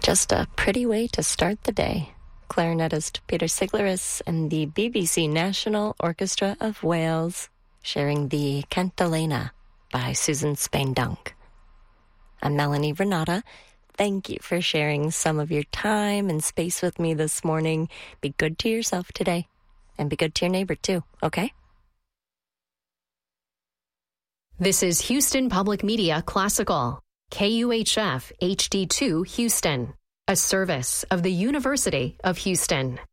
Just a pretty way to start the day. Clarinetist Peter Siglaris and the BBC National Orchestra of Wales sharing the Cantilena by Susan Spain-Dunk. I'm Melanie Renata. Thank you for sharing some of your time and space with me this morning. Be good to yourself today, and be good to your neighbor too, okay? This is Houston Public Media Classical, KUHF HD2 Houston, a service of the University of Houston.